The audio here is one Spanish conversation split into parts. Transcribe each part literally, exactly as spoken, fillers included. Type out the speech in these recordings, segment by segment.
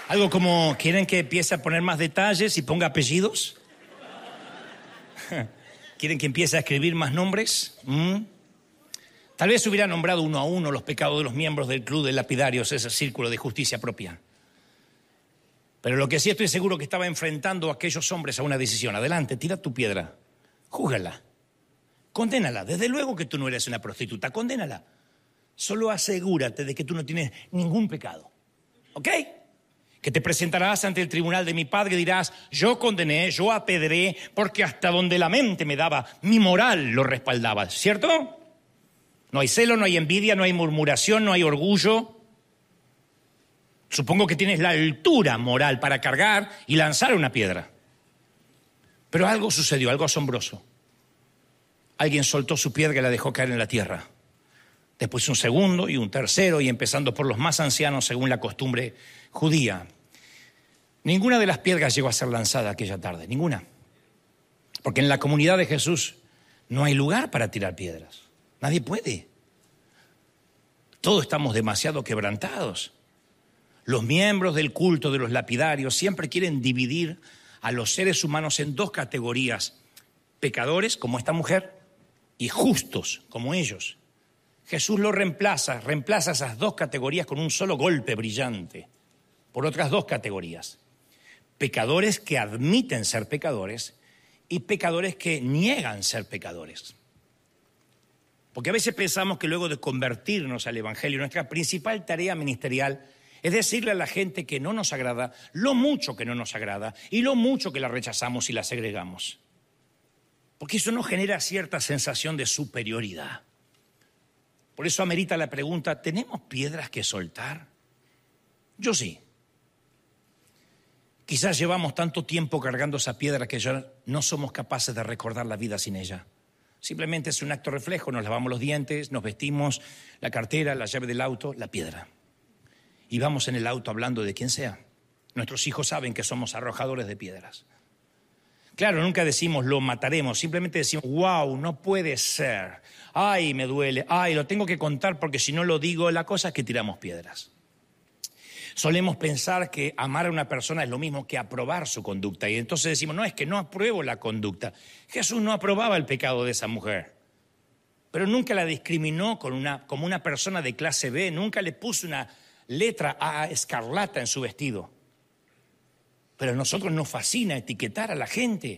Algo como, ¿quieren que empiece a poner más detalles y ponga apellidos? ¿Quieren que empiece a escribir más nombres? ¿Mm? Tal vez hubiera nombrado uno a uno los pecados de los miembros del club de lapidarios, ese círculo de justicia propia. Pero lo que sí estoy seguro que estaba enfrentando a aquellos hombres a una decisión. Adelante, tira tu piedra, júzgala, condénala. Desde luego que tú no eres una prostituta, condénala. Solo asegúrate de que tú no tienes ningún pecado, ¿ok? Que te presentarás ante el tribunal de mi padre y dirás, yo condené, yo apedré, porque hasta donde la mente me daba, mi moral lo respaldaba, ¿cierto? No hay celo, no hay envidia, no hay murmuración, no hay orgullo. Supongo que tienes la altura moral para cargar y lanzar una piedra. Pero algo sucedió, algo asombroso. Alguien soltó su piedra y la dejó caer en la tierra. Después un segundo y un tercero, y empezando por los más ancianos según la costumbre judía. Ninguna de las piedras llegó a ser lanzada aquella tarde, ninguna. Porque en la comunidad de Jesús no hay lugar para tirar piedras. Nadie puede. Todos estamos demasiado quebrantados. Los miembros del culto de los lapidarios siempre quieren dividir a los seres humanos en dos categorías. Pecadores, como esta mujer, y justos, como ellos. Jesús lo reemplaza, reemplaza esas dos categorías con un solo golpe brillante, por otras dos categorías. Pecadores que admiten ser pecadores y pecadores que niegan ser pecadores. Porque a veces pensamos que luego de convertirnos al Evangelio, nuestra principal tarea ministerial es decirle a la gente que no nos agrada lo mucho que no nos agrada y lo mucho que la rechazamos y la segregamos. Porque eso nos genera cierta sensación de superioridad. Por eso amerita la pregunta, ¿tenemos piedras que soltar? Yo sí. Quizás llevamos tanto tiempo cargando esa piedra que ya no somos capaces de recordar la vida sin ella. Simplemente es un acto reflejo, nos lavamos los dientes, nos vestimos, la cartera, la llave del auto, la piedra. Y vamos en el auto hablando de quien sea. Nuestros hijos saben que somos arrojadores de piedras. Claro, nunca decimos lo mataremos, simplemente decimos, wow, no puede ser. Ay, me duele, ay, lo tengo que contar porque si no lo digo, la cosa es que tiramos piedras. Solemos pensar que amar a una persona es lo mismo que aprobar su conducta. Y entonces decimos, no, es que no apruebo la conducta. Jesús no aprobaba el pecado de esa mujer. Pero nunca la discriminó con una, como una persona de clase B. Nunca le puso una letra A escarlata en su vestido. Pero a nosotros nos fascina etiquetar a la gente.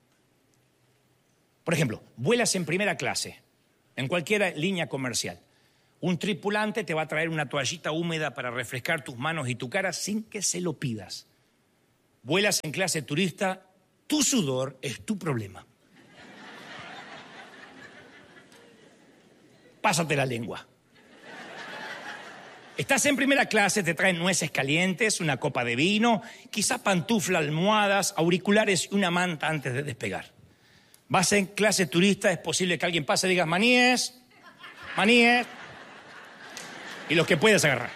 Por ejemplo, vuelas en primera clase, en cualquier línea comercial. Un tripulante te va a traer una toallita húmeda para refrescar tus manos y tu cara sin que se lo pidas. Vuelas en clase turista, tu sudor es tu problema. Pásate la lengua. Estás en primera clase, te traen nueces calientes, una copa de vino, quizá pantufla, almohadas, auriculares y una manta antes de despegar. Vas en clase turista, es posible que alguien pase y digas, maníes, maníes, y los que puedes agarrar.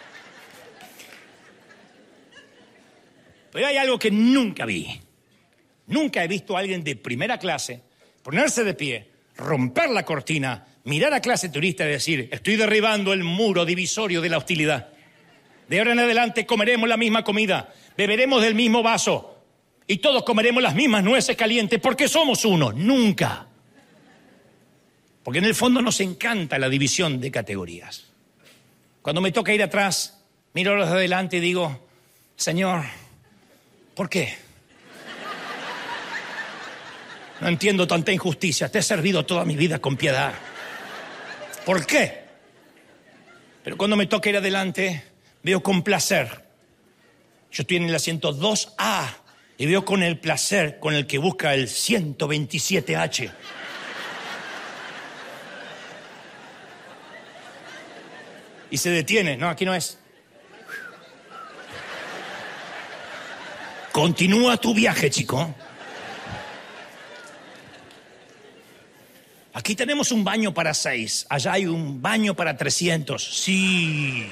Pero hay algo que nunca vi. Nunca he visto a alguien de primera clase ponerse de pie, romper la cortina, mirar a clase turista y decir, estoy derribando el muro divisorio de la hostilidad. De ahora en adelante comeremos la misma comida, beberemos del mismo vaso y todos comeremos las mismas nueces calientes porque somos uno. Nunca. Porque en el fondo nos encanta la división de categorías. Cuando me toca ir atrás, miro a los de adelante y digo, Señor, ¿por qué? No entiendo tanta injusticia, te he servido toda mi vida con piedad. ¿Por qué? Pero cuando me toca ir adelante, veo con placer. Yo estoy en el asiento dos A y veo con el placer con el que busca el ciento veintisiete H. Y se detiene. No, aquí no es. Continúa tu viaje, chico. Aquí tenemos un baño para seis. Allá hay un baño para trescientos. Sí.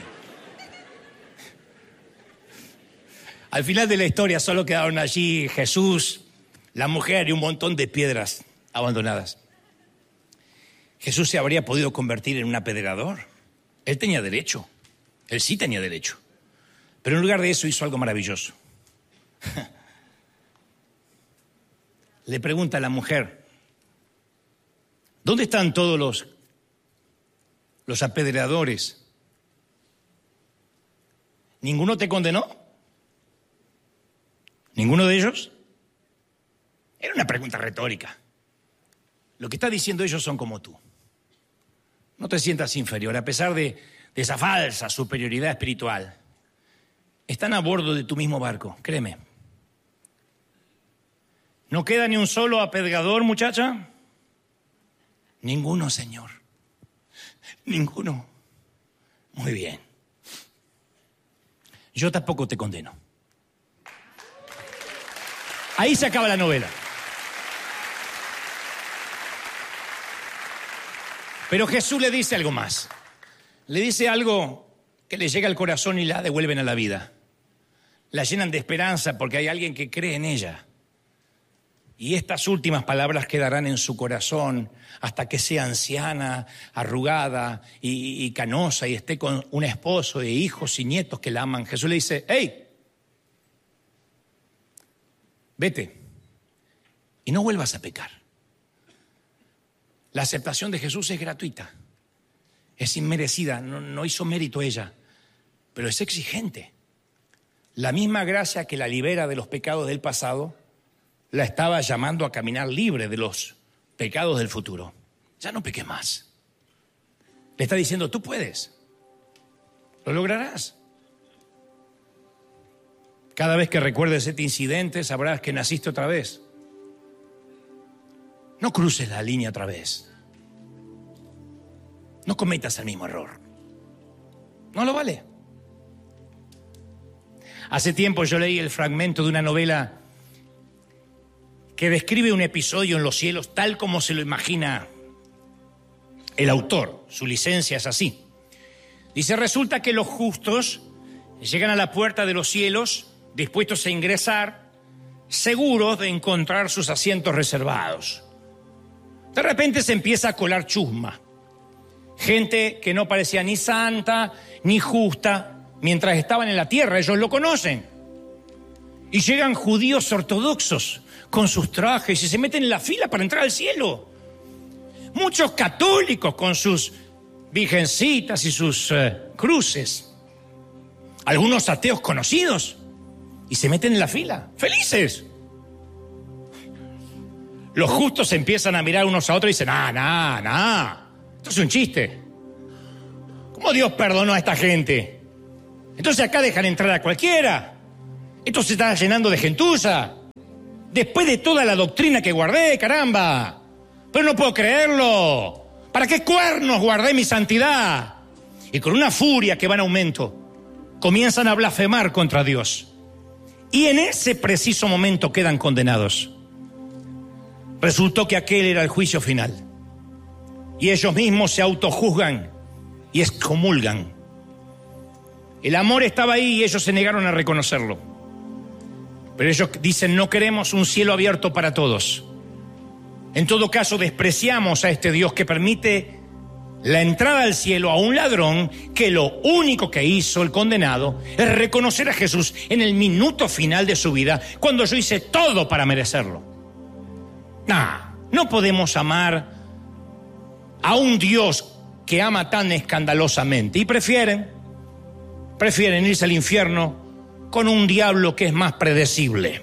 Al final de la historia solo quedaron allí Jesús, la mujer y un montón de piedras abandonadas. Jesús se habría podido convertir en un apedreador. Él tenía derecho. Él sí tenía derecho. Pero en lugar de eso hizo algo maravilloso. Le pregunta a la mujer, ¿dónde están todos los, los apedreadores? ¿Ninguno te condenó? ¿Ninguno de ellos? Era una pregunta retórica. Lo que está diciendo ellos son como tú. No te sientas inferior, a pesar de, de esa falsa superioridad espiritual. Están a bordo de tu mismo barco, créeme. ¿No queda ni un solo apedreador, muchacha? Ninguno, Señor. Ninguno. Muy bien. Yo tampoco te condeno. Ahí se acaba la novela. Pero Jesús le dice algo más. Le dice algo que le llega al corazón y la devuelven a la vida. La llenan de esperanza porque hay alguien que cree en ella. Y estas últimas palabras quedarán en su corazón hasta que sea anciana, arrugada y, y canosa y esté con un esposo e hijos y nietos que la aman. Jesús le dice, hey, vete y no vuelvas a pecar. La aceptación de Jesús es gratuita, es inmerecida, no, no hizo mérito ella, pero es exigente. La misma gracia que la libera de los pecados del pasado la estaba llamando a caminar libre de los pecados del futuro. Ya no peques más. Le está diciendo, tú puedes. Lo lograrás. Cada vez que recuerdes este incidente, sabrás que naciste otra vez. No cruces la línea otra vez. No cometas el mismo error. No lo vale. Hace tiempo yo leí el fragmento de una novela que describe un episodio en los cielos tal como se lo imagina el autor. Su licencia es así. Dice, resulta que los justos llegan a la puerta de los cielos dispuestos a ingresar, seguros de encontrar sus asientos reservados. De repente se empieza a colar chusma. Gente que no parecía ni santa ni justa mientras estaban en la tierra, ellos lo conocen. Y llegan judíos ortodoxos con sus trajes y se meten en la fila para entrar al cielo. Muchos católicos con sus virgencitas y sus uh, cruces. Algunos ateos conocidos y se meten en la fila, felices. Los justos empiezan a mirar unos a otros y dicen, ah, nah, nah, esto es un chiste. ¿Cómo Dios perdonó a esta gente? Entonces acá dejan entrar a cualquiera. Esto se está llenando de gentuza. Después de toda la doctrina que guardé, caramba. Pero no puedo creerlo. ¿Para qué cuernos guardé mi santidad? Y con una furia que va en aumento, comienzan a blasfemar contra Dios. Y en ese preciso momento quedan condenados. Resultó que aquel era el juicio final. Y ellos mismos se autojuzgan y excomulgan. El amor estaba ahí y ellos se negaron a reconocerlo. Pero ellos dicen, no queremos un cielo abierto para todos. En todo caso, despreciamos a este Dios que permite la entrada al cielo a un ladrón que lo único que hizo el condenado es reconocer a Jesús en el minuto final de su vida, cuando yo hice todo para merecerlo. Nah, no podemos amar a un Dios que ama tan escandalosamente y prefieren, prefieren irse al infierno con un diablo que es más predecible.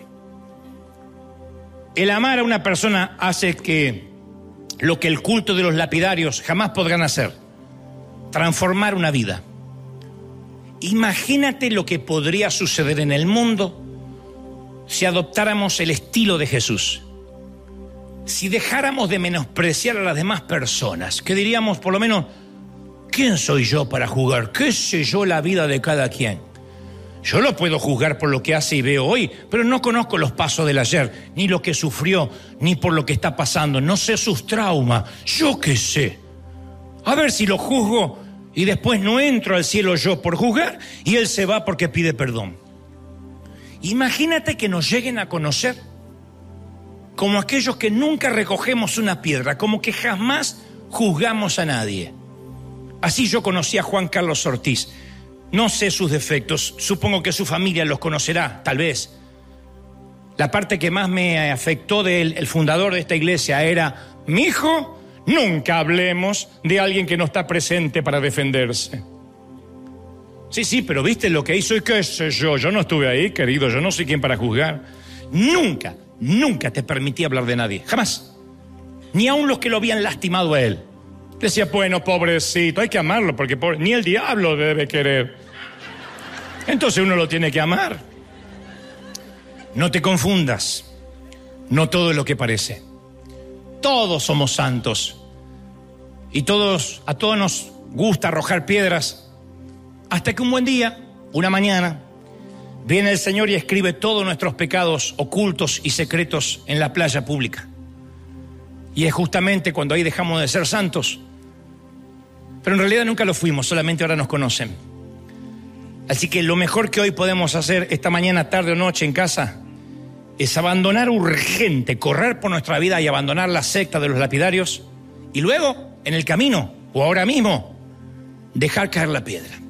El amar a una persona hace que lo que el culto de los lapidarios jamás podrán hacer, transformar una vida. Imagínate lo que podría suceder en el mundo si adoptáramos el estilo de Jesús. Si dejáramos de menospreciar a las demás personas, que diríamos por lo menos, ¿quién soy yo para juzgar? ¿Qué sé yo la vida de cada quien? Yo lo puedo juzgar por lo que hace y veo hoy, pero no conozco los pasos del ayer, ni lo que sufrió, ni por lo que está pasando. No sé sus traumas, yo qué sé. A ver si lo juzgo y después no entro al cielo yo por juzgar y él se va porque pide perdón. Imagínate que nos lleguen a conocer como aquellos que nunca recogemos una piedra, como que jamás juzgamos a nadie. Así yo conocí a Juan Carlos Ortiz. No sé sus defectos, supongo que su familia los conocerá, tal vez. La parte que más me afectó del el fundador de esta iglesia era: mi hijo, nunca hablemos de alguien que no está presente para defenderse. Sí, sí, pero ¿viste lo que hizo? Y qué sé yo, yo no estuve ahí, querido, yo no soy quien para juzgar. Nunca, nunca te permití hablar de nadie, jamás. Ni aun los que lo habían lastimado a él. Decía, bueno, pobrecito, hay que amarlo, porque pobre, ni el diablo debe querer. Entonces uno lo tiene que amar. No te confundas, no todo es lo que parece. Todos somos santos y todos, a todos nos gusta arrojar piedras, hasta que un buen día, una mañana, viene el Señor y escribe todos nuestros pecados ocultos y secretos en la playa pública. Y es justamente cuando ahí dejamos de ser santos. Pero en realidad nunca lo fuimos, solamente ahora nos conocen. Así que lo mejor que hoy podemos hacer esta mañana, tarde o noche en casa es abandonar urgente, correr por nuestra vida y abandonar la secta de los lapidarios y luego, en el camino o ahora mismo, dejar caer la piedra.